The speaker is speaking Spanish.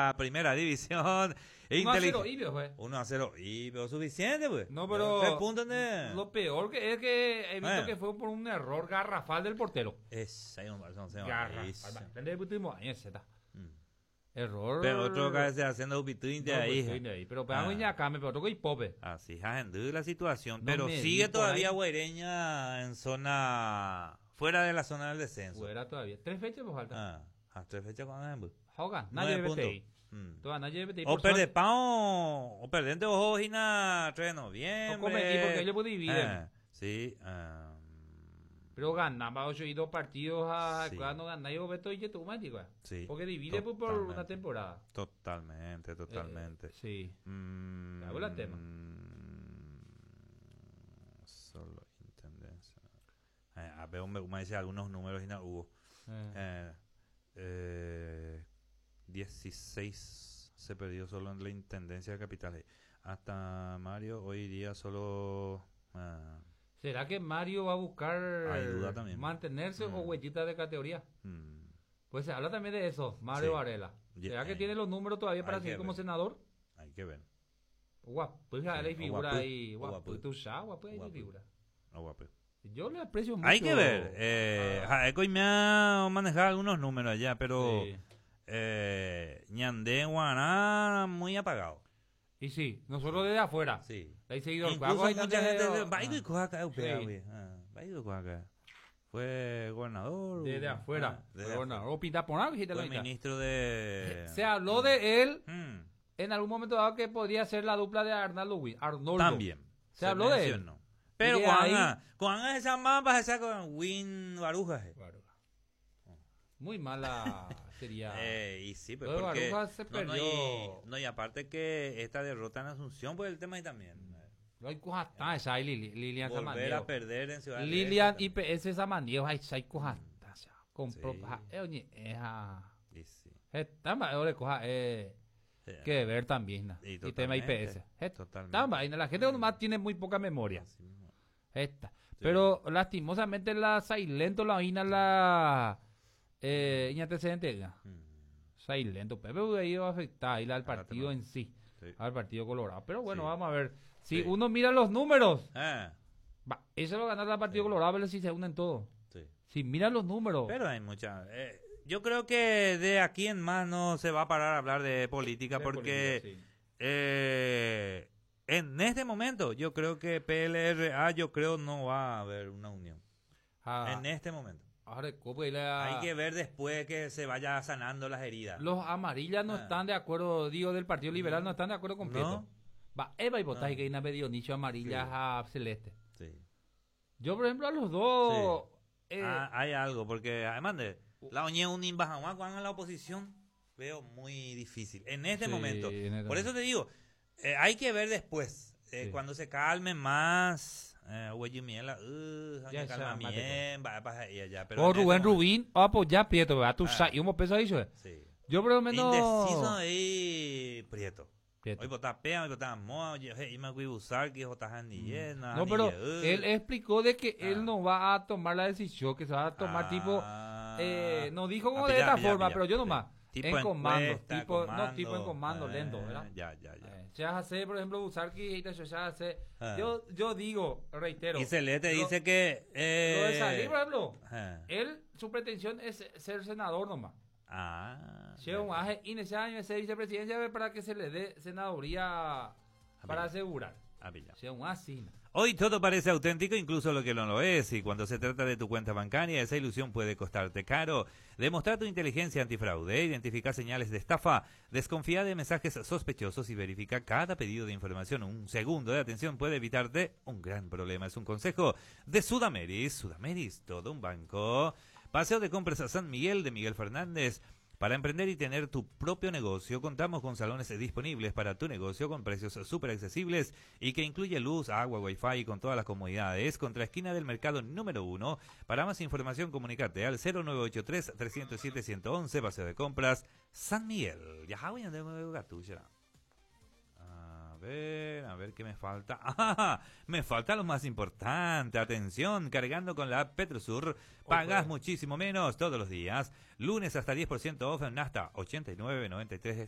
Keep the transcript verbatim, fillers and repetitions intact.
la primera división. uno a cero Ibio, pues. uno a cero Ibio, suficiente, pues. No, pero tres puntos de... lo peor que es que he visto Bueno. que fue por un error garrafal del portero. Es, hay un Barcelona, se llama. Garrafal. Desde el último año, Z. Error. Pero otro que hace haciendo un pitín de No, ahí. pues, de ahí. Pero pegamos Ah. ya acá, pero otro que pope. Así es la situación. No Pero me sigue di por todavía ahí. Guaireña en zona... Fuera de la zona del descenso. Fuera todavía. Tres fechas pues falta. Ah, a tres fechas con ambos. Joga, Nueve nadie puntos. B T I. Mm. Toda nadie B T I. O perde pao, o perdente ojo hina tres de noviembre. O come equipo que ellos pueden dividir. Ah, sí. ah, Pero ganaba ocho y dos partidos a Sí. cuando ganáis o Beto y Yetumá, digo. sí. Porque divide por, por totalmente. una temporada. Totalmente, totalmente. Eh, sí. Mm, Me hago la tema. Solo intendencia. Eh, a ver, me, me dice algunos números y no hubo. Eh. Eh, eh, dieciséis se perdió solo en la intendencia de capitales. Hasta Mario hoy día solo... ah, ¿Será que Mario va a buscar Hay duda también. mantenerse Mm. o huellita de categoría? mm, Pues se habla también de eso, Mario Sí. Varela. Ye- ¿Será que eh, tiene los números todavía para hay que seguir como ver. senador? hay que ver. Guapo, pues Sí, hay o figura guapo, ahí. o Guapo, guapo. tú sabes, guapo, hay Guapo. figura. No, guapo. Yo le aprecio mucho. Hay que ver. Eh, a- Jaeco y me ha manejado algunos números allá, pero Sí. eh, Ñandé, Guaná, muy apagado. Y sí, nosotros desde afuera. Sí. Hay seguidor. Incluso Hay mucha gente tanto- dice, "Vaigo y coja acá, Sí. upea, güey". Ah, vaigo y coja acá. Fue gobernador. Desde uh, afuera. ah, desde Pero bueno, afuera. o pinta por algo, dijiste la Fue mitad. ministro de... Se habló de él Mm, en algún momento dado que podría ser la dupla de Arnaldo Win. Arnoldo. también. Se habló de él. mencionó. Pero Y de cuando ahí- Ana, cuando Ana esa mapa esa con Win Barujas. eh. Baruja. Muy mala sería. Eh, y sí, pues Lo de porque... Barujas se no, no, perdió. y, no, y aparte que esta derrota en Asunción, pues el tema ahí también. No hay cosas tan esa ahí, Lili- Lilian Volver a Samaniego. perder en Ciudad Lilian del Este I P S Samaniego, hay hay cosas tan, ya. Compró. Sí. ja, eh, oye, eh, ja. también. Y sí. Esta mayor cosa eh, Sí, que ver también. ¿no? Y Y tema I P S. totalmente, Esta totalmente. vaina, la gente nomás tiene muy poca memoria. así mismo. Esta. Pero lastimosamente la Sailento, la vaina, la. Eh, y antecedente. ya. Mm, Sailento, Pepe hubiera ido a afectar y la- al Ahora te partido lo- en sí, sí. al partido Colorado. Pero bueno, Sí. vamos a ver. Si Sí. uno mira los números, Ah, va, eso lo ganar el partido Sí. Colorado, a ver si se unen todos. sí. Si miran los números, Pero hay mucha... eh, yo creo que de aquí en más no se va a parar a hablar de política de porque política, sí. eh, en este momento yo creo que P L R A yo creo no va a haber una unión. Ah, En este momento. ahora, ¿cómo es la- Hay que ver después que se vaya sanando las heridas. los amarillas no Ah. están de acuerdo, digo, del Partido Liberal no están de acuerdo completo. ¿No? Va, Eva y Botaje No. que hay una medio nicho amarillas Sí. a celeste. Sí. Yo, por ejemplo, a los dos. eh, Ah, hay algo, porque además de la oñe un imbajamá cuando en la oposición veo muy difícil. En este sí, momento. en este Por eso momento. te digo, eh, hay que ver después, eh, Sí. cuando se calme más. Eh, güey, miela, uh, Ya, ya calma ya, mate, bien, va para allá, ya. Pero O en este Rubén momento- Rubín, o apoyar Prieto, ¿verdad? Tú Ah. sabes, y un peso ahí, ¿sabes? Sí. Yo por lo menos. Indeciso ahí, Prieto. Prieto. Hoy botar pea, hoy botar moa, oye, hey, me voy a usar que botar ni llena. No, ni pero ye- uh. él explicó de que Ah. él no va a tomar la decisión, que se va a tomar tipo. Ah. Eh, no dijo como Ah, de pilla, esta pilla, forma, pilla. pero yo Sí. nomás. Tipo en comando, encuesta, tipo, no, comando, tipo en comando, eh, lento, ¿verdad? Ya, ya, ya. Eh, se hace, por ejemplo, usar que y se hace. Ah. Yo, yo digo, reitero. Y Celeste lo- dice que... Eh, Lo de salir, por ejemplo, ah, él, su pretensión es ser senador nomás. ah, Lleva un aje y ese año ese vicepresidencia para que se le dé senaduría para pilla. asegurar. ah, pilla. Lleva un así. Hoy todo parece auténtico, incluso lo que no lo es, y cuando se trata de tu cuenta bancaria, esa ilusión puede costarte caro. Demostrar tu inteligencia antifraude, identificar señales de estafa, desconfía de mensajes sospechosos y verifica cada pedido de información. Un segundo de atención puede evitarte un gran problema. Es un consejo de Sudameris. Sudameris, todo un banco. Paseo de compras a San Miguel de Miguel Fernández. Para emprender y tener tu propio negocio, contamos con salones disponibles para tu negocio con precios súper accesibles y que incluye luz, agua, wifi y con todas las comodidades. Contra esquina del mercado número uno. Para más información, comunicate al cero nueve ocho tres, tres cero siete, uno uno uno, Paseo de Compras, San Miguel. Ya, voy a andar gatulla. A ver, a ver qué me falta. ¡Ah! Me falta lo más importante. Atención, cargando con la app Petrosur, pagas muchísimo menos todos los días. Lunes hasta diez por ciento off en hasta ochenta y nueve noventa y tres